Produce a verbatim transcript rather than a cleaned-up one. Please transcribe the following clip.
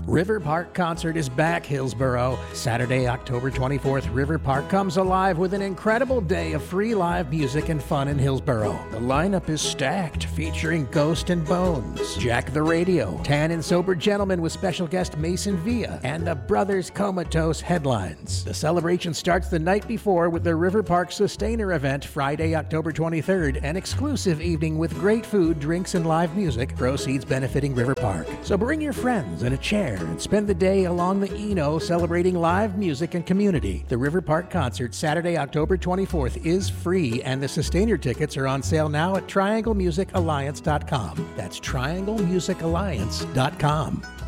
River Park Concert is back, Hillsboro. Saturday, October twenty-fourth, River Park comes alive with an incredible day of free live music and fun in Hillsboro. The lineup is stacked, featuring Ghost and Bones, Jack the Radio, Tan and Sober Gentlemen with special guest Mason Villa, and the Brothers Comatose headlines. The celebration starts the night before with the River Park Sustainer event, Friday, October twenty-third, an exclusive evening with great food, drinks, and live music, proceeds benefiting River Park. So bring your friends and a chair and spend the day along the Eno celebrating live music and community. The River Park Concert, Saturday, October twenty-fourth, is free, and the Sustainer tickets are on sale now at triangle music alliance dot com. That's triangle music alliance dot com.